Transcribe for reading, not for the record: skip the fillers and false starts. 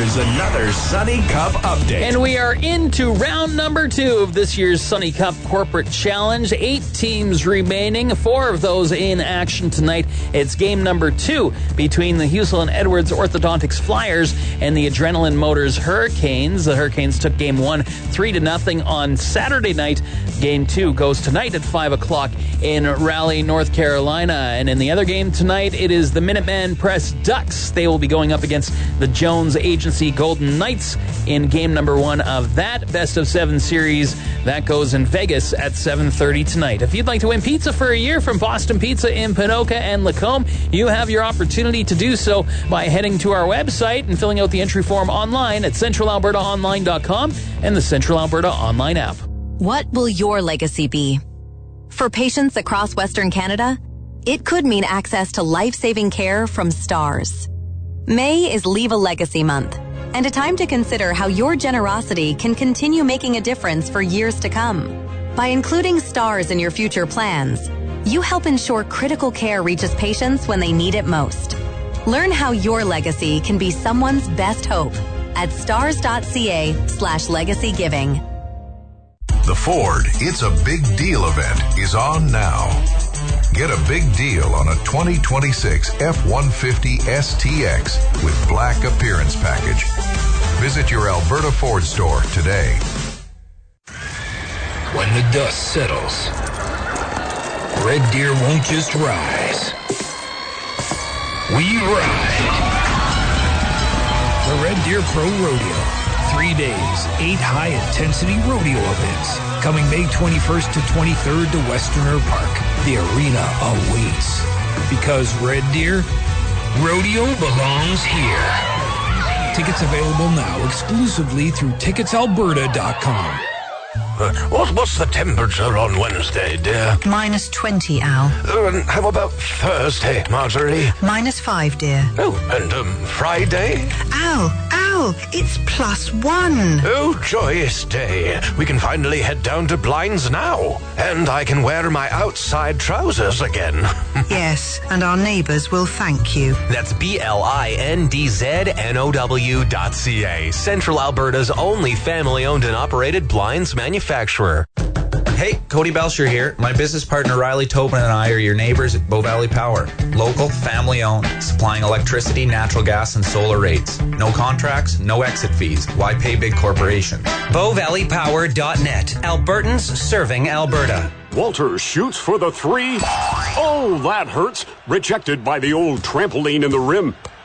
Here's another Sunny Cup update. And we are into round number 2 of this year's Sunny Cup Corporate Challenge. 8 teams remaining, 4 of those in action tonight. It's game number 2 between the Hussel and Edwards Orthodontics Flyers and the Adrenaline Motors Hurricanes. The Hurricanes took game 1 3-0 on Saturday night. Game 2 goes tonight at 5 o'clock in Raleigh, North Carolina. And in the other game tonight, it is the Minuteman Press Ducks. They will be going up against the Jones Agency Golden Knights in game number 1 of that best of 7 series. That goes in Vegas at 7:30 tonight. If you'd like to win pizza for a year from Boston Pizza in Ponoka and Lacombe, you have your opportunity to do so by heading to our website and filling out the entry form online at centralalbertaonline.com and the Central Alberta Online app. What will your legacy be? For patients across Western Canada, it could mean access to life-saving care from STARS. May is Leave a Legacy Month, and a time to consider how your generosity can continue making a difference for years to come. By including STARS in your future plans, you help ensure critical care reaches patients when they need it most. Learn how your legacy can be someone's best hope at stars.ca/legacygiving. The Ford It's a Big Deal event is on now. Get a big deal on a 2026 F-150 STX with black appearance package. Visit your Alberta Ford store today. When the dust settles, Red Deer won't just rise. We ride. The Red Deer Pro Rodeo. 3 days, 8 high-intensity rodeo events. Coming May 21st to 23rd to Westerner Park. The arena awaits. Because Red Deer, rodeo belongs here. Tickets available now exclusively through ticketsalberta.com. What's the temperature on Wednesday, dear? -20, Al. And how about Thursday, Marjorie? -5, dear. Oh, and Friday? Al, it's +1. Oh, joyous day. We can finally head down to Blinds now. And I can wear my outside trousers again. Yes, and our neighbours will thank you. That's BLINDZNOW.ca, Central Alberta's only family-owned and operated blinds manufacturer. Hey, Cody Belcher here. My business partner Riley Tobin and I are your neighbors at Bow Valley Power. Local, family-owned, supplying electricity, natural gas, and solar rates. No contracts, no exit fees. Why pay big corporations? BowValleyPower.net. Albertans serving Alberta. Walter shoots for the 3. Oh, that hurts. Rejected by the old trampoline in the rim.